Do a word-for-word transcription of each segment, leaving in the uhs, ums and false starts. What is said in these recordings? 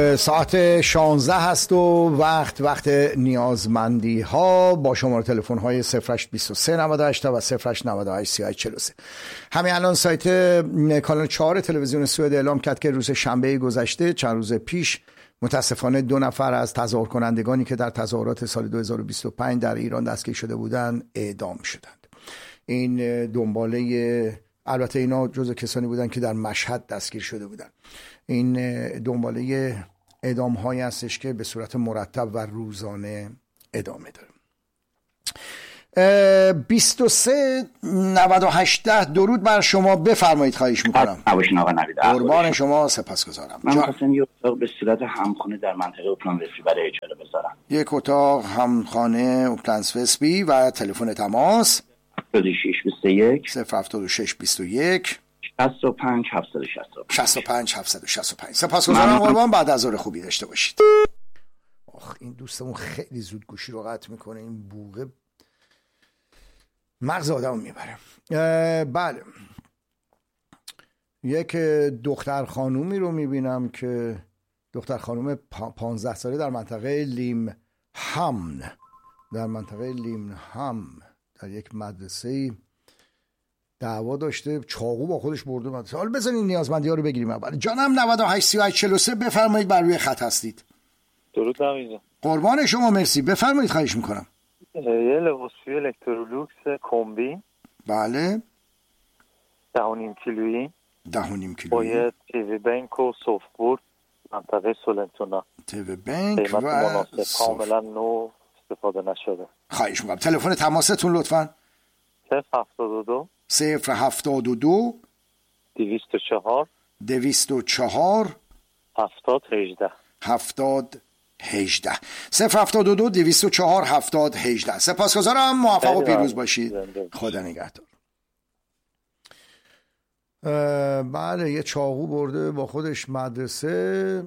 ساعت شانزده هست و وقت وقت نیازمندی ها با شماره تلفن های صفر هشت دو سه نود و هشت و صفر هشت نود و هشت سی و هشت چهل و سه. همین الان سایت کانال چهار تلویزیون سوئد اعلام کرد که روز شنبه گذشته چند روز پیش متاسفانه دو نفر از تظاهر کنندگانی که در تظاهرات سال دو هزار و بیست و پنج در ایران دستگیر شده بودند اعدام شدند. این دنباله، البته اینا جزو کسانی بودن که در مشهد دستگیر شده بودن. این دنباله اعدام هایی هستش که به صورت مرتب و روزانه ادامه داره. بیست و سه نود و هشت درود بر شما، بفرمایید. خواهش میکنم. نباشین آقا نوید. قربان شما، سپاسگزارم. من خواستم یه اتاق به صورت همخانه در منطقه اوپلند وسبی برای اجاره بذارم. یک اتاق همخانه اوپلند وسبی و تلفن تماس هفتاد و شش بیست و یک صفر هفتاد و شش بیست و یک شصت و پنج هفتصد و شصت و پنج هفتصد و شصت و پنج. سپاسگزارم قربان، بعد از ظهر خوبی داشته باشید. آخ این دوستمون خیلی زود گوشی رو قطع میکنه، این بوقه مغز آدمو میبره. بله، یک دختر خانومی رو میبینم که دختر خانوم پانزده ساله در منطقه لیم هم در منطقه لیم هم در یک مدرسه دعوا داشته، چاقو با خودش برده مدرسه. حالا بزنین نیازمندی ها رو بگیریم اول. جانم نود و هشت سی و هشت چهل و سه، بفرمایید، بر روی خط هستید. درود نمیدونم. قربان شما، مرسی، بفرمایید. خواهش میکنم. یه لباسشویی الکترولوکس کمبین. بله. ده و نیم کیلویی. ده و نیم کیلویی. با یه تیوی بنک و سوفت بورد منطقه سولنتونا. تیوی بنک و مناسب، کاملا نو، استفاده نشده. خواهش میکنم. تلفن تماستون لطفاً. صفر هفتاد و دو صفر هفتاد و دو دویست و چهار دویست و چهار هفتاد هجده هفتاد هجده صفر هفتاد و دو دویست و چهار هفتاد هجده. سپاسگزارم، موفق و پیروز باشید. خدا نگهدار. بله، یه چاقو برده با خودش مدرسه،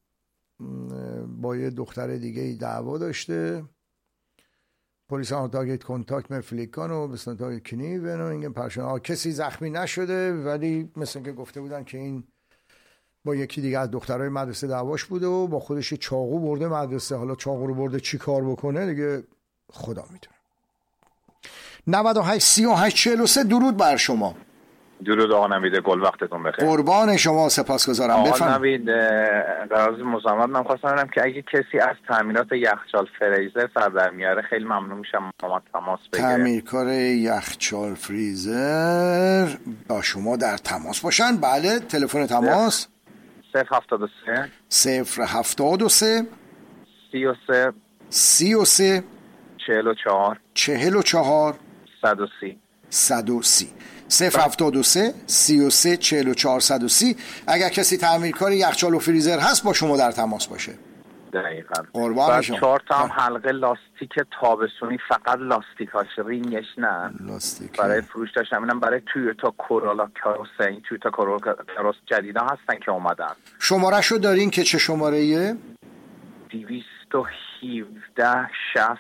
با یه دختر دیگه دعوا داشته. پلیس ها تاگت کنتاکت med flickan و مثلا تاگت kniven و اینگه پرشن. کسی زخمی نشده، ولی مثلا که گفته بودن که این با یکی دیگه از دخترای مدرسه دعواش بوده و با خودش چاقو برده مدرسه. حالا چاقو رو برده چی کار بکنه دیگه خدا میدونه. نود و هشت سی و هشت چهل و سه، درود بر شما. درود آقا نوید، گل وقتتون بخیر. قربان شما، سپاسگزارم. آقا نوید، قراز مزاحمت من خواستم بگم که اگه کسی از تعمیرات یخچال فریزر سر در میاره خیلی ممنون میشم ما تماس بگیره. تعمیرکار یخچال فریزر با شما در تماس باشن. بله، تلفن تماس صفر هفتاد و سه صفر هفتاد و سه سی و سه سی و سه چهل و چهار چهل و چهار صد و سی صد و سی. صفر هفتاد و سه سی و سه چهل و چهار صد و سی. اگر کسی تعمیرکار یخچال و فریزر هست با شما در تماس باشه. دقیقاً. قربان شما. چهار تا هم حلقه لاستیک تابستونی، فقط لاستیکاش، رینگش نه، لاستیک برای فروش داشتم. اینم برای تویوتا کورولا کاروس. این تویوتا کورولا کاروس جدیدا هستن که اومدن. شماره شو دارین که چه شماره ایه؟ دویست و هفده شصت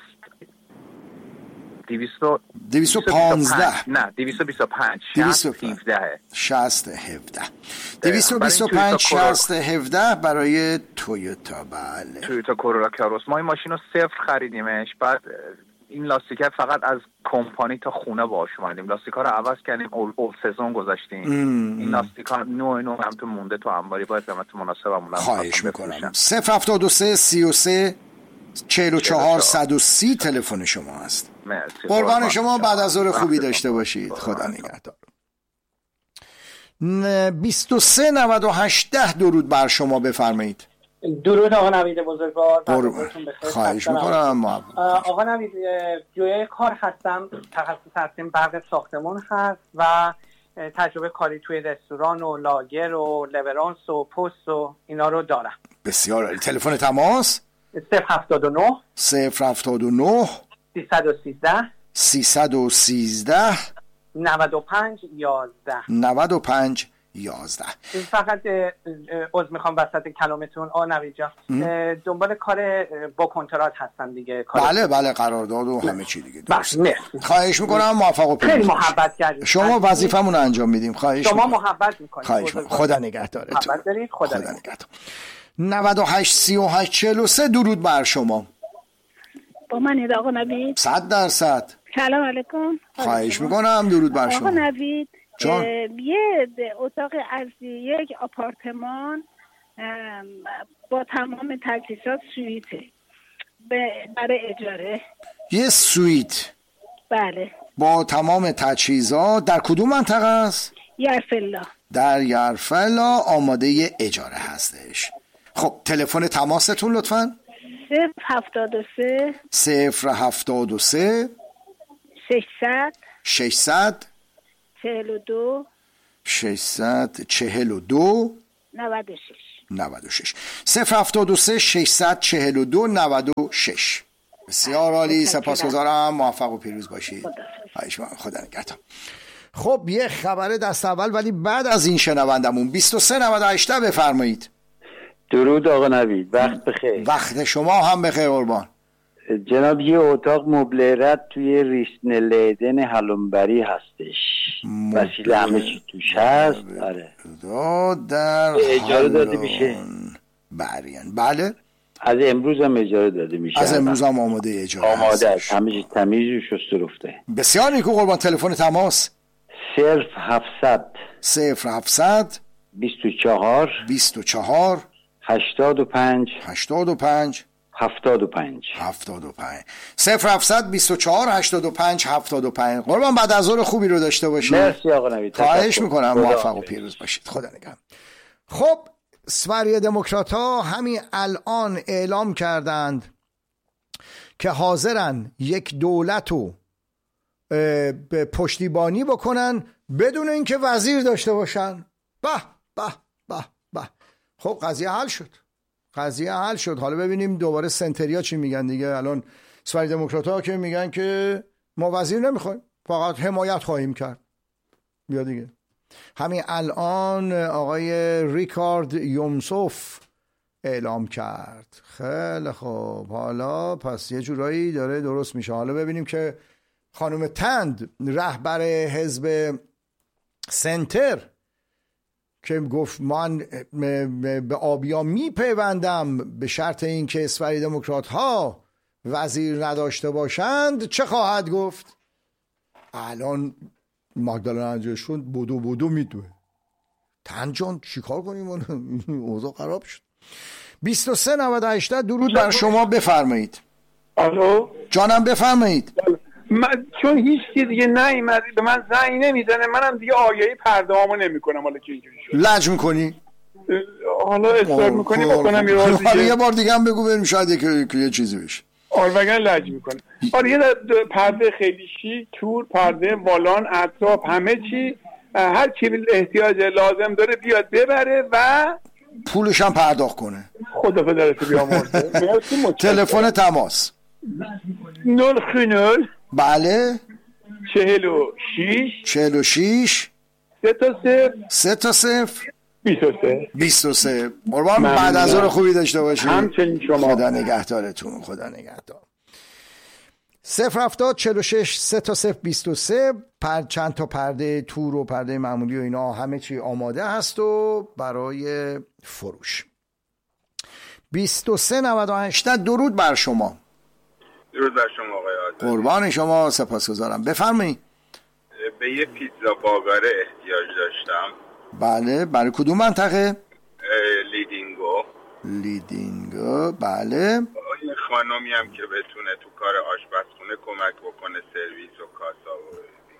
دویست و پانزده نه دویست و بیست و پنج شصت هفده شصت هفده دویست و بیست و پنج شصت هفده برای تویوتا. بله، تویوتا کورولا کاروس. ما این ماشین رو صفر خریدیمش، بعد این لاستیکه فقط از کمپانی تا خونه باش اومدیم. لاستیکا رو عوض کردیم، اول, اول سزون گذاشتیم. این لاستیکا نوع نوع هم تو مونده تو انباری، باید قیمت مناسبمون. خواهش میکنم. صفر هفتاد و سه سی و سه چهل و چهار صد و سی تلفن شما هست. مرسی. قربان شما، بعد از ظهر خوبی داشته باشید. خدا نگهدار. بیست و سه نود و هشت، درود بر شما، بفرمایید. درود آقا نوید بزرگوار. خواهش میکنم. آقا نوید، جویای کار هستم، تخصص هستیم برق ساختمون هست و تجربه کاری توی رستوران و لاگر و لبرانس و پست و اینا رو دارم. بسیار عالی. تلفن تماس صفر هفتاد و نه صفر هفتاد و نه سیصد و سیزده سیصد و سیزده نود و پنج یازده نود و پنج یازده. فقط عذر میخوام وسط کلامتون آقا نوید جان، دنبال کار با کنترات هستم دیگه. بله بله، قرارداد و همه چی دیگه. درست. خواهش میکنم، موفق و پیروز. خیلی محبت کردید. شما وظیفمون رو انجام میدیم. خواهش شما میکنم. محبت میکنید. خواهش میکنم. خدا نگهدارتون. محبت دارید. خدا, خدا نگهدار. نود و هشت سی و هشت چهل و سه. درود بر شما. با من آقا نوید. صد درصد. سلام علیکم. خواهش میکنم. درود بر شما آقا نوید. جان. یه اتاق از یک آپارتمان با تمام تجهیزات سویته برای اجاره. یه سویت بله با تمام تجهیزات در کدوم منطقه است؟ یرفلا. در یرفلا آماده اجاره هستش. خب تلفن تماستون لطفاً؟ صفر هفتاد و سه صفر هفتاد و سه ششصد ششصد چهل و دو ششصد چهل و دو نود و شش نود و شش. صفر هفتاد و سه ششصد چهل و دو نود و شش. بسیار عالی، سپاسگزارم. موفق و پیروز باشید. خدا نگهدار. خب یه خبر دست اول ولی بعد از این شنوندمون بیست و سه نود و هشت بفرمایید. درود آقا نوید، وقت بخیر. وقت شما هم بخیر قربان. جناب یه اتاق مبلرت توی ریشن لیدن هلمبری هستش، وسیله همه چی توش هست. آره در اجاره داده میشه برین. بله از امروز هم اجاره داده میشه. از امروز هم آماده اجاره آماده است، همه چی تمیز و شسته رفته. بسیار نیکو قربان. تلفن تماس صفر هفتصد صفر هفتصد بیست و چهار بیست و چهار هشتاد و پنج هشتاد و پنج هفتاد و پنج هفتاد و پنج. صفر هفتصد بیست و چهار هشتاد و پنج هفتاد و پنج. قربان بعد از ظهر خوبی رو داشته باشید. مرسی آقا نوید. خواهش میکنم. موفق و پیروز باشید. خدا نگهدار. خب سوریه دموکرات ها همین الان اعلام کردند که حاضرن یک دولت رو به پشتیبانی بکنن بدون اینکه وزیر داشته باشن. به به به به. خب قضیه حل شد. قضیه حل شد. حالا ببینیم دوباره سنتریا چی میگن دیگه. الان سوریه دموکرات ها که میگن که ما وزیر نمیخوایم، فقط حمایت خواهیم کرد. بیا دیگه. همین الان آقای ریکارد یومسوف اعلام کرد. خیلی خوب. حالا پس یه جورایی داره درست میشه. حالا ببینیم که خانم تند رهبر حزب سنتر که گفت من به آبیا میپیوندم به شرط این که سوریه دموکرات ها وزیر نداشته باشند، چه خواهد گفت؟ الان مگدالنا انجشون بودو بودو میدوه. تند جان چی کار کنیم؟ اوضاع خراب شد. بیست و سه نود و هشت. درود بر شما. بفرمایید. الو جانم بفرمایید. من چون هیچ چیز دیگه نیومد به من زنگ نمیزنه، منم دیگه آگهی پردهامو نمیکنم. حالا که اینجوری شد لج میکنی؟ حالا اصرار میکنی بکنم یه بار دیگه. یه بار دیگه هم بگو بریم شاید یه, یه چیزی بشه. آره وگرنه لج میکنه. آره یه پرده خیلی شیک، تور، پرده، والان، اطراف، همه چی، هر کی احتیاج لازم داره بیاد ببره و پولش هم پرداخت کنه. خدا پدرت بیامرزه. تلفن تماس نول خنول بله چهل و شیش چهل و شیش سه تا صفر سه تا صفر بیست و سه بیست و سه. قربان بعد از ظهر خوبی داشته باشید. همچنین شما. خدا نگهدارتون. خدا نگهدار. صفر هفتاد چهل و شش سه تا صفر بیست و سه. پر چند تا پرده تور و پرده معمولی و اینا همه چی آماده هست و برای فروش. بیست و سه نود و هشت. درود بر شما. درود بر شما آقای آزاد. قربان شما، سپاسگزارم. بفرمایید. به یه پیتزا باگاره احتیاج داشتم. بله برای کدوم منطقه؟ لیدینگو. لیدینگو بله. یه خانومی هم که بتونه تو کار آشپزخونه کمک بکنه، سرویس و کاسا و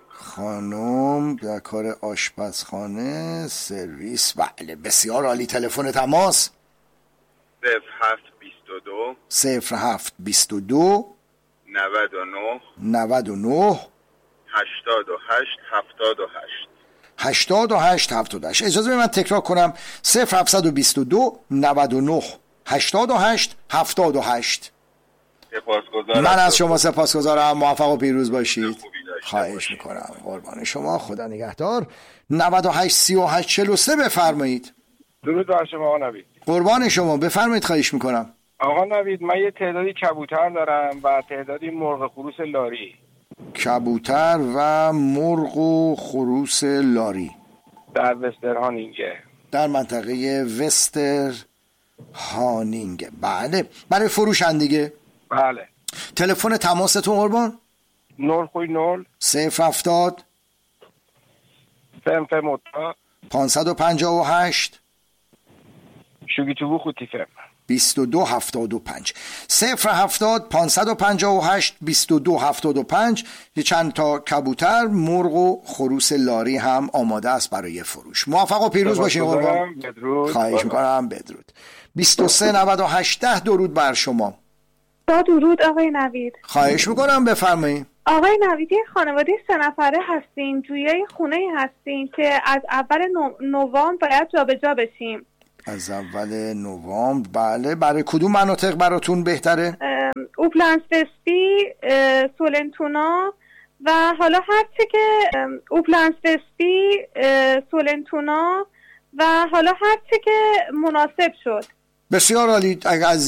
خانم در کار آشپزخانه سرویس. بله بسیار عالی. تلفن تماس صفر هفت بیست و دو صفر هفت بیست و دو نود و نه نود و نه هشتاد و هشت هفتاد و هشت هشتاد و هشت هفتاد و هشت. اجازه به من تکرار کنم. صفر هفت بیست و دو نود و نه هشتاد و هشت هفتاد و هشت. سپاسگزارم. من از شما سپاسگزارم. موفق و پیروز باشید. خواهش میکنم. قربان شما. خدا نگهدار. نود و هشت سی و هشت چهل و سه بفرمایید. درود بر شما آقا نوید. قربان شما. بفرمایید. خواهش میکنم. آقا نوید من یه تعدادی کبوتر دارم و تعدادی مرغ خروس لاری. کبوتر و مرغ و خروس لاری در وسترهانینگه، در منطقه وستر هانینگ. بله، برای فروشن دیگه. بله. تلفن تماستون قربان؟ نول خوی نول صفر هفتاد فم فم اوتا پانصد و پنجاه و هشت شوگی تو بو خوتی فم بیست و دو هفتاد و پنج. صفر هفتاد پانصد و پنجاه و هشت بیست و دو هفتاد و پنج. یه چند تا کبوتر، مرغ و خروس لاری هم آماده است برای فروش. موفق و پیروز باشین قربان. خواهش میکنم. بدرود. بیست و سه نود و هشت ده. درود بر شما. با درود آقای نوید. خواهش میکنم بفرمایید. آقای نوید، یه خانواده سه نفره هستیم، جویای خونه هستیم که از اول نوامبر باید جابجا بشیم. از اول نوامبر. بله. برای کدوم مناطق براتون بهتره؟ اوپلند وستی، سولنتونا و حالا هر چه که اوپلند وستی، سولنتونا و حالا هر چه که مناسب شد. بسیار عالی. اگر از